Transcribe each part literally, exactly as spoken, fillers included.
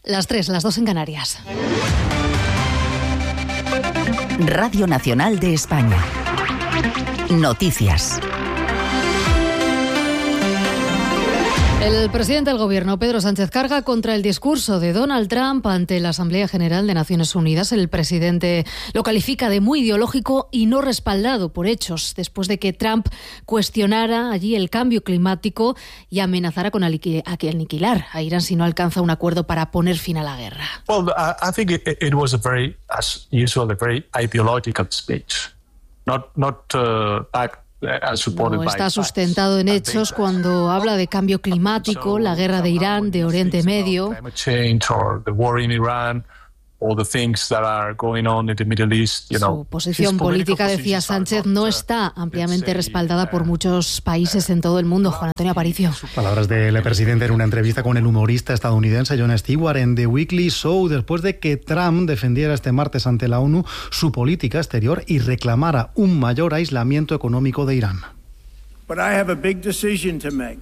Las tres, las dos en Canarias. Radio Nacional de España. Noticias. El presidente del Gobierno, Pedro Sánchez, carga contra el discurso de Donald Trump ante la Asamblea General de Naciones Unidas. El presidente lo califica de muy ideológico y no respaldado por hechos, después de que Trump cuestionara allí el cambio climático y amenazara con aniquilar a Irán si no alcanza un acuerdo para poner fin a la guerra. Well, I think it, it was a very, as usual, a very ideological speech. Not, not uh, back. No está sustentado en hechos cuando habla de cambio climático, la guerra de Irán, de Oriente Medio. Su posición política, decía Sánchez, no está ampliamente respaldada por muchos países en todo el mundo. Juan Antonio Aparicio. Palabras del presidente en una entrevista con el humorista estadounidense Jon Stewart en The Weekly Show, después de que Trump defendiera este martes ante la ONU su política exterior y reclamara un mayor aislamiento económico de Irán. But I have a big decision to make.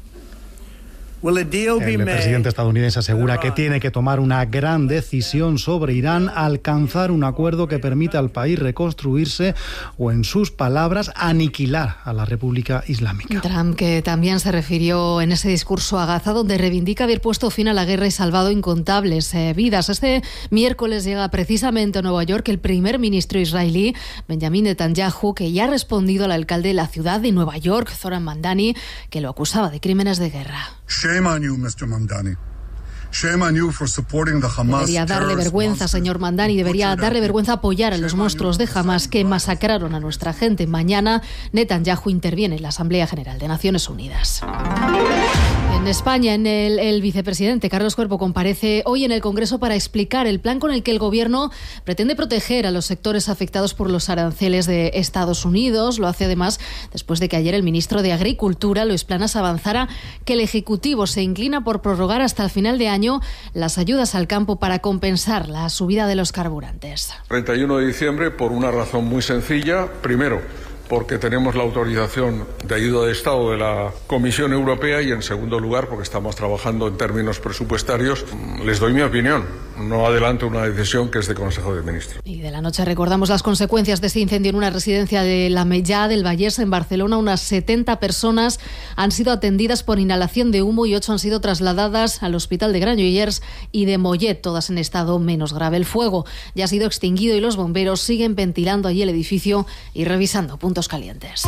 El presidente estadounidense asegura que tiene que tomar una gran decisión sobre Irán, alcanzar un acuerdo que permita al país reconstruirse o, en sus palabras, aniquilar a la República Islámica. Trump, que también se refirió en ese discurso a Gaza, donde reivindica haber puesto fin a la guerra y salvado incontables eh, vidas. Este miércoles llega precisamente a Nueva York el primer ministro israelí, Benjamin Netanyahu, que ya ha respondido al alcalde de la ciudad de Nueva York, Zoran Mamdani, que lo acusaba de crímenes de guerra. Shame on you, mister Mamdani. Shame on you for supporting the Hamas. Debería darle vergüenza, señor Mamdani, debería darle vergüenza apoyar a los monstruos de Hamas que masacraron a nuestra gente. Mañana Netanyahu interviene en la Asamblea General de Naciones Unidas. En España, en el, el vicepresidente Carlos Cuerpo comparece hoy en el Congreso para explicar el plan con el que el Gobierno pretende proteger a los sectores afectados por los aranceles de Estados Unidos. Lo hace además después de que ayer el ministro de Agricultura, Luis Planas, avanzara que el Ejecutivo se inclina por prorrogar hasta el final de año las ayudas al campo para compensar la subida de los carburantes. treinta y uno de diciembre por una razón muy sencilla. Primero, porque tenemos la autorización de ayuda de Estado de la Comisión Europea y, en segundo lugar, porque estamos trabajando en términos presupuestarios. Les doy mi opinión, no adelanto una decisión que es de Consejo de Ministros. Y de la noche recordamos las consecuencias de este incendio en una residencia de la Mella del Vallès, en Barcelona. Unas setenta personas han sido atendidas por inhalación de humo y ocho han sido trasladadas al hospital de Granollers y de Mollet, todas en estado menos grave. El fuego ya ha sido extinguido y los bomberos siguen ventilando allí el edificio y revisando puntos calientes.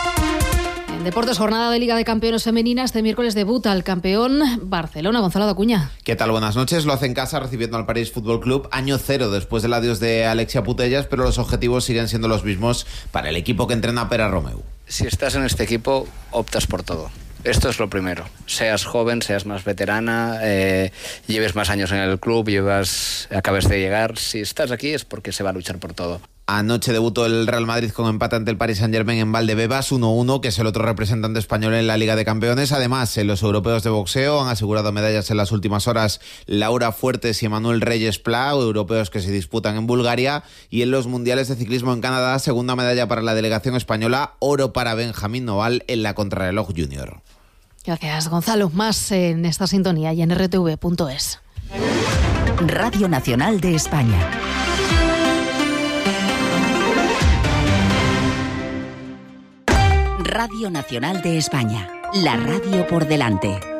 En deportes, jornada de Liga de Campeones Femenina. Este miércoles debuta el campeón Barcelona, Gonzalo Acuña. ¿Qué tal? Buenas noches. Lo hace en casa recibiendo al París Fútbol Club. Año cero después del adiós de Alexia Putellas, pero los objetivos siguen siendo los mismos para el equipo que entrena Pere Romeu. Si estás en este equipo, optas por todo. Esto es lo primero. Seas joven, seas más veterana, eh, lleves más años en el club, llevas, acabes de llegar. Si estás aquí es porque se va a luchar por todo. Anoche debutó el Real Madrid con empate ante el Paris Saint-Germain en Valdebebas, uno uno, que es el otro representante español en la Liga de Campeones. Además, en los europeos de boxeo han asegurado medallas en las últimas horas Laura Fuertes y Emanuel Reyes Pla, europeos que se disputan en Bulgaria. Y en los mundiales de ciclismo en Canadá, segunda medalla para la delegación española, oro para Benjamín Noval en la contrarreloj junior. Gracias, Gonzalo. Más en esta sintonía y en erre te ve punto es. Radio Nacional de España. Radio Nacional de España, la radio por delante.